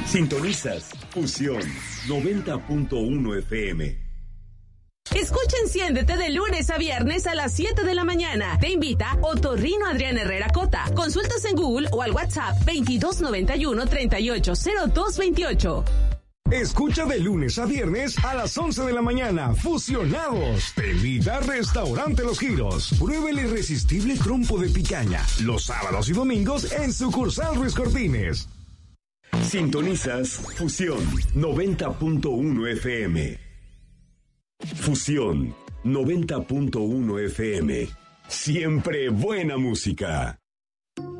Sintonizas Fusión 90.1 FM. Escucha Enciéndete de lunes a viernes a las 7 de la mañana. Te invita Otorrino Adrián Herrera Cota. Consultas en Google o al WhatsApp 2291-380228. Escucha de lunes a viernes a las 11 de la mañana. Fusionados. Te invita Restaurante Los Giros. Prueba el irresistible trompo de picaña. Los sábados y domingos en sucursal Ruiz Cortines. Sintonizas Fusión 90.1 FM. Fusión 90.1 FM. Siempre buena música.